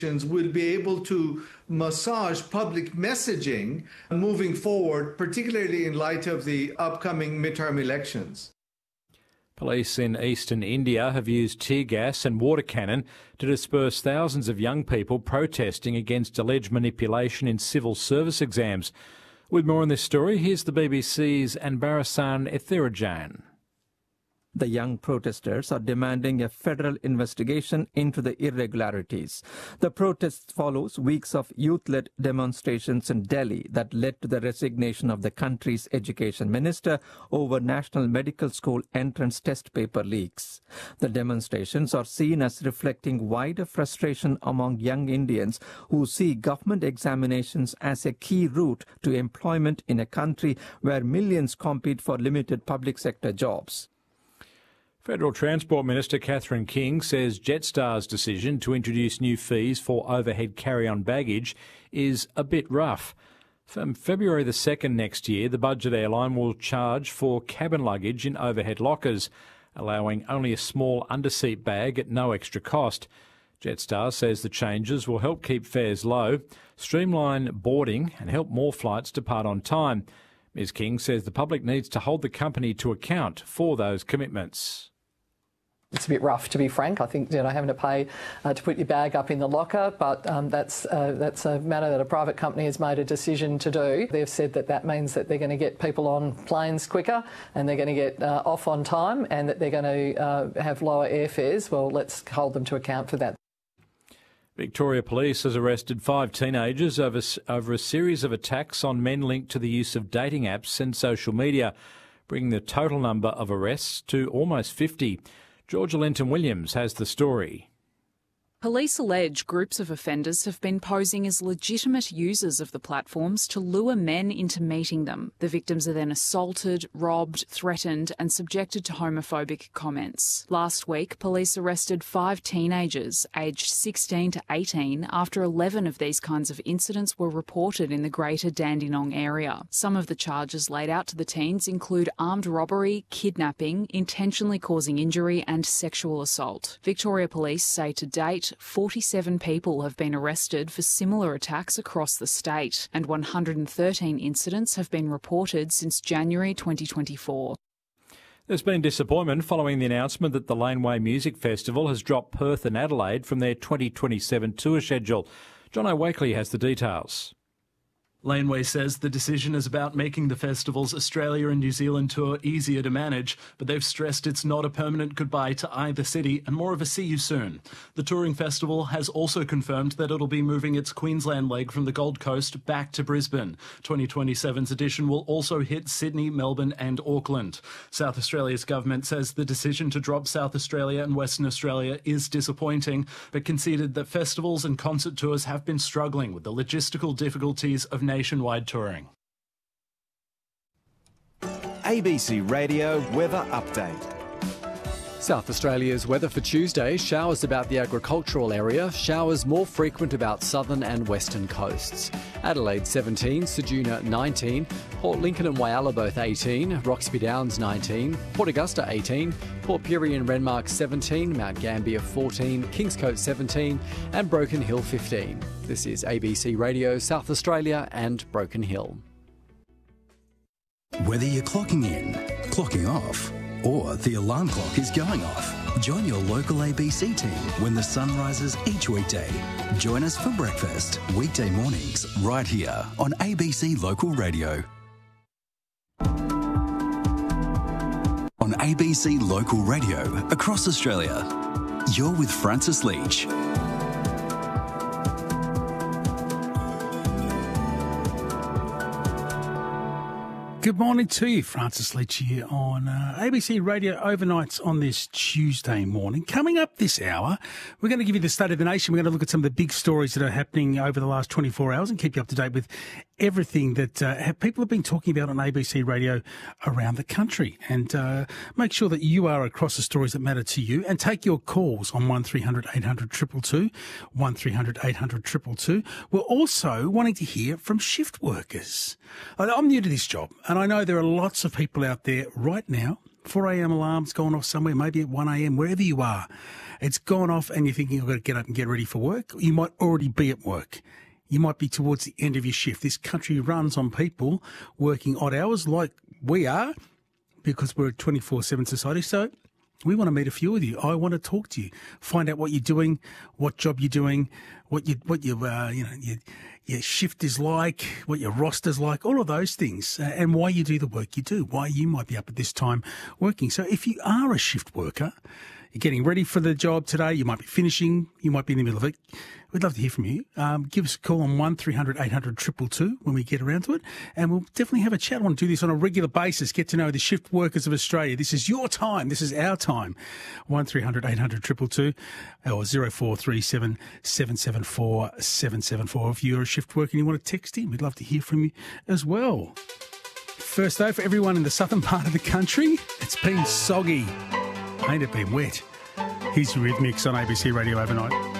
will be able to massage public messaging moving forward, particularly in light of the upcoming midterm elections. Police in eastern India have used tear gas and water cannon to disperse thousands of young people protesting against alleged manipulation in civil service exams. With more on this story, here's the BBC's Anbarasan Ethirajan. The young protesters are demanding a federal investigation into the irregularities. The protest follows weeks of youth-led demonstrations in Delhi that led to the resignation of the country's education minister over National Medical School entrance test paper leaks. The demonstrations are seen as reflecting wider frustration among young Indians who see government examinations as a key route to employment in a country where millions compete for limited public sector jobs. Federal Transport Minister Catherine King says Jetstar's decision to introduce new fees for overhead carry-on baggage is a bit rough. From February the 2nd next year, the budget airline will charge for cabin luggage in overhead lockers, allowing only a small underseat bag at no extra cost. Jetstar says the changes will help keep fares low, streamline boarding and help more flights depart on time. Ms King says the public needs to hold the company to account for those commitments. It's a bit rough, to be frank. I think having to pay to put your bag up in the locker, but that's a matter that a private company has made a decision to do. They've said that means that they're going to get people on planes quicker and they're going to get off on time and that they're going to have lower airfares. Well, let's hold them to account for that. Victoria Police has arrested 5 teenagers over a series of attacks on men linked to the use of dating apps and social media, bringing the total number of arrests to almost 50. Georgia Lenton-Williams has the story. Police allege groups of offenders have been posing as legitimate users of the platforms to lure men into meeting them. The victims are then assaulted, robbed, threatened and subjected to homophobic comments. Last week, police arrested 5 teenagers aged 16 to 18 after 11 of these kinds of incidents were reported in the greater Dandenong area. Some of the charges laid out to the teens include armed robbery, kidnapping, intentionally causing injury and sexual assault. Victoria Police say to date, 47 people have been arrested for similar attacks across the state, and 113 incidents have been reported since January 2024. There's been disappointment following the announcement that the Laneway Music Festival has dropped Perth and Adelaide from their 2027 tour schedule. John O'Wakely has the details. Laneway says the decision is about making the festival's Australia and New Zealand tour easier to manage, but they've stressed it's not a permanent goodbye to either city and more of a see you soon. The touring festival has also confirmed that it'll be moving its Queensland leg from the Gold Coast back to Brisbane. 2027's edition will also hit Sydney, Melbourne and Auckland. South Australia's government says the decision to drop South Australia and Western Australia is disappointing, but conceded that festivals and concert tours have been struggling with the logistical difficulties of nationwide touring. ABC Radio Weather Update. South Australia's weather for Tuesday: showers about the agricultural area, showers more frequent about southern and western coasts. Adelaide 17, Ceduna 19, Port Lincoln and Whyalla both 18, Roxby Downs 19, Port Augusta 18, Port Pirie and Renmark 17, Mount Gambier 14, Kingscote 17 and Broken Hill 15. This is ABC Radio South Australia and Broken Hill. Whether you're clocking in, clocking off, or the alarm clock is going off, join your local ABC team when the sun rises each weekday. Join us for breakfast, weekday mornings, right here on ABC Local Radio. On ABC Local Radio across Australia, you're with Francis Leach. Good morning to you, Francis Leach here on ABC Radio Overnights on this Tuesday morning. Coming up this hour, we're going to give you the state of the nation. We're going to look at some of the big stories that are happening over the last 24 hours and keep you up to date with everything that people have been talking about on ABC Radio around the country. And make sure that you are across the stories that matter to you and take your calls on 1300 800 222, 1300 800 222. We're also wanting to hear from shift workers. I'm new to this job, and I know there are lots of people out there right now 4 a.m. alarm's gone off somewhere, maybe at 1 a.m, wherever you are. It's gone off and you're thinking, I've got to get up and get ready for work. You might already be at work. You might be towards the end of your shift. This country runs on people working odd hours like we are, because we're a 24/7 society. So we want to meet a few of you. I want to talk to you, find out what you're doing, what job you're doing, what your shift is like, what your roster's like, all of those things, and why you do the work you do, why you might be up at this time working. So if you are a shift worker, you're getting ready for the job today, you might be finishing, you might be in the middle of it, we'd love to hear from you. Give us a call on 1300 800 222 when we get around to it, and we'll definitely have a chat. I want to do this on a regular basis, get to know the shift workers of Australia. This is your time. This is our time. 1300 800 222 or 0437 774 774. If you're a shift worker and you want to text in, we'd love to hear from you as well. First, though, for everyone in the southern part of the country, it's been soggy. Ain't it been wet? Here's Eurythmics on ABC Radio Overnight.